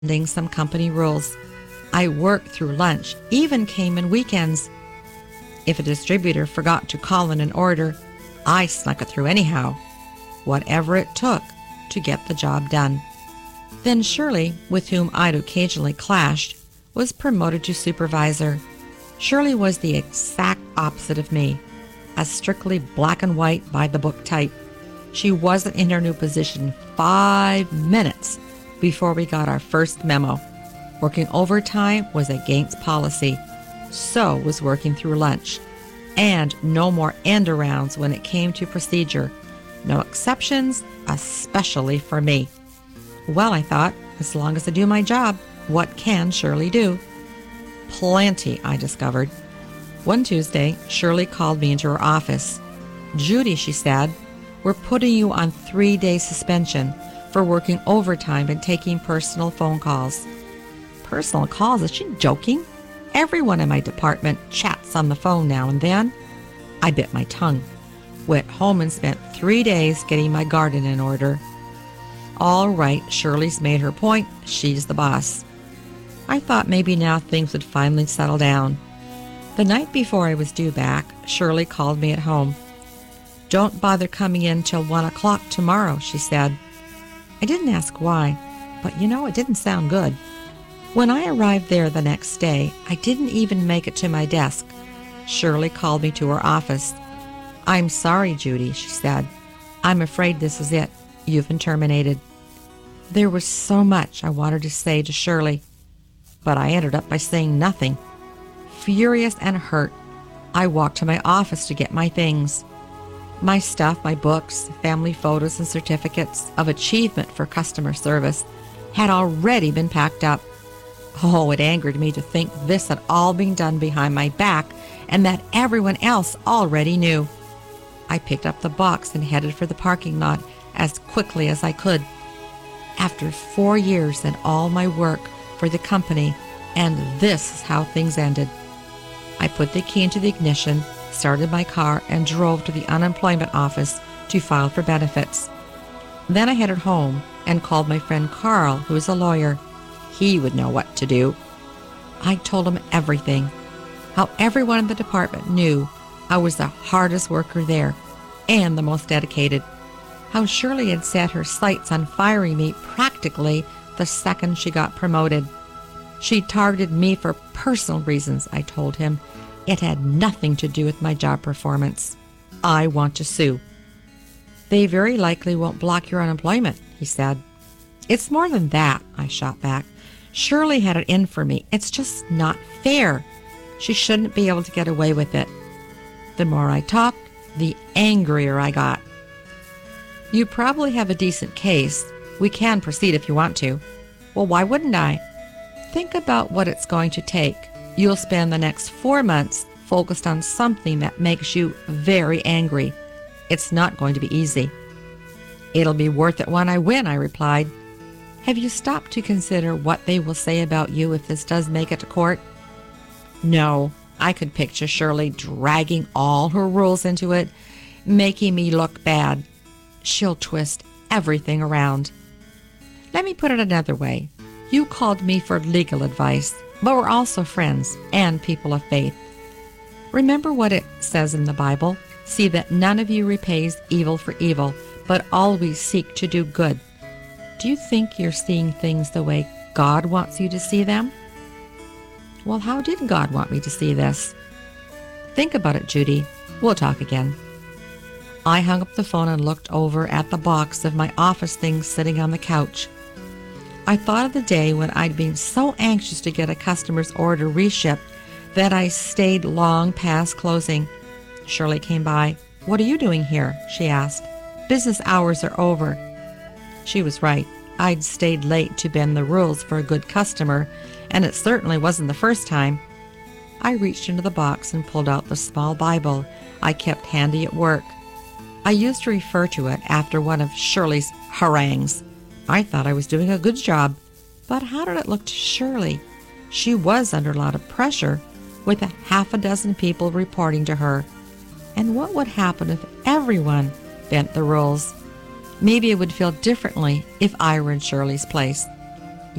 some company rules. I worked through lunch, even came in weekends. If a distributor forgot to call in an order, I snuck it through anyhow, whatever it took to get the job done. Then Shirley, with whom I'd occasionally clashed, was promoted to supervisor. Shirley was the exact opposite of me, a strictly black and white by-the-book type. She wasn't in her new position 5 minutes before we got our first memo. Working overtime was against policy. So was working through lunch. And no more end-arounds when it came to procedure. No exceptions, especially for me. Well, I thought, as long as I do my job, what can Shirley do? Plenty, I discovered. One Tuesday, Shirley called me into her office. "Judy," she said, "we're putting you on 3-day suspension for working overtime and taking personal phone calls." Personal calls? Is she joking? Everyone in my department chats on the phone now and then. I bit my tongue. Went home and spent 3 days getting my garden in order. All right, Shirley's made her point. She's the boss. I thought maybe now things would finally settle down. The night before I was due back, Shirley called me at home. "Don't bother coming in till 1 o'clock tomorrow," she said. I didn't ask why, but it didn't sound good. When I arrived there the next day, I didn't even make it to my desk. Shirley called me to her office. "I'm sorry, Judy," she said. "I'm afraid this is it. You've been terminated." There was so much I wanted to say to Shirley, but I ended up by saying nothing. Furious and hurt, I walked to my office to get my things. My stuff, my books, family photos and certificates of achievement for customer service had already been packed up. Oh, it angered me to think this had all been done behind my back and that everyone else already knew. I picked up the box and headed for the parking lot as quickly as I could. After 4 years and all my work for the company, and this is how things ended. I put the key into the ignition, started my car, and drove to the unemployment office to file for benefits. Then I headed home and called my friend Carl, who is a lawyer. He would know what to do. I told him everything, how everyone in the department knew I was the hardest worker there and the most dedicated, how Shirley had set her sights on firing me practically the second she got promoted. She targeted me for personal reasons, I told him. It had nothing to do with my job performance. I want to sue. "They very likely won't block your unemployment," he said. "It's more than that," I shot back. "Shirley had it in for me. It's just not fair. She shouldn't be able to get away with it." The more I talked, the angrier I got. "You probably have a decent case. We can proceed if you want to." "Well, why wouldn't I?" "Think about what it's going to take. You'll spend the next 4 months focused on something that makes you very angry. It's not going to be easy." "It'll be worth it when I win," I replied. "Have you stopped to consider what they will say about you if this does make it to court?" No, I could picture Shirley dragging all her rules into it, making me look bad. She'll twist everything around. Let me put it another way. You called me for legal advice, but we're also friends and people of faith. Remember what it says in the Bible? "See that none of you repays evil for evil, but always seek to do good." Do you think you're seeing things the way God wants you to see them? Well, how did God want me to see this? Think about it, Judy. We'll talk again. I hung up the phone and looked over at the box of my office things sitting on the couch. I thought of the day when I'd been so anxious to get a customer's order reshipped that I stayed long past closing. Shirley came by. "What are you doing here?" she asked. "Business hours are over." She was right. I'd stayed late to bend the rules for a good customer, and it certainly wasn't the first time. I reached into the box and pulled out the small Bible I kept handy at work. I used to refer to it after one of Shirley's harangues. I thought I was doing a good job, but how did it look to Shirley? She was under a lot of pressure, with a half a dozen people reporting to her. And what would happen if everyone bent the rules? Maybe it would feel differently if I were in Shirley's place. Yet,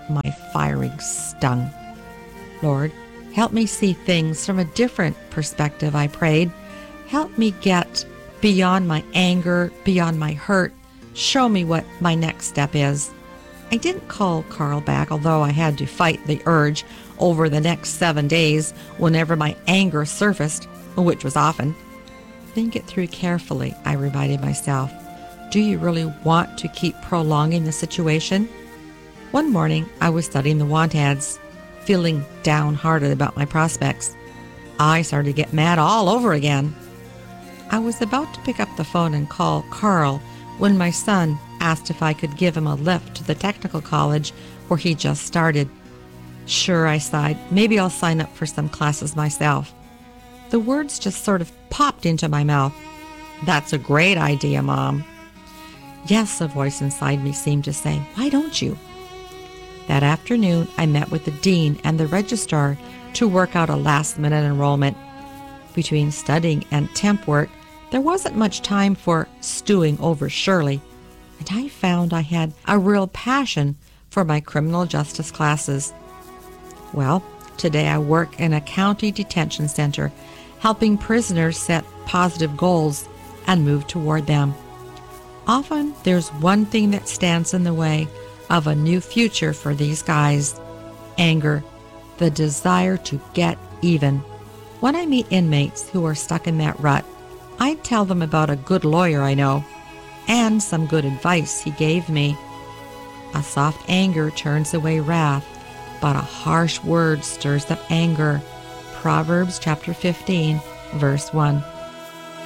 My firing stung. Lord, help me see things from a different perspective, I prayed. Help me get beyond my anger, beyond my hurt. Show me what my next step is. I didn't call Carl back, although I had to fight the urge over the next 7 days whenever my anger surfaced, which was often. Think it through carefully, I reminded myself. Do you really want to keep prolonging the situation? One morning, I was studying the want ads, feeling downhearted about my prospects. I started to get mad all over again. I was about to pick up the phone and call Carl when my son asked if I could give him a lift to the technical college where he just started. Sure, I sighed. Maybe I'll sign up for some classes myself. The words just sort of popped into my mouth. That's a great idea, Mom. Yes, a voice inside me seemed to say, why don't you? That afternoon, I met with the dean and the registrar to work out a last-minute enrollment. Between studying and temp work, there wasn't much time for stewing over Shirley, and I found I had a real passion for my criminal justice classes. Well, today I work in a county detention center, helping prisoners set positive goals and move toward them. Often, there's one thing that stands in the way of a new future for these guys: anger, the desire to get even. When I meet inmates who are stuck in that rut, I tell them about a good lawyer I know and some good advice he gave me. A soft anger turns away wrath, but a harsh word stirs up anger. Proverbs chapter 15, verse 1.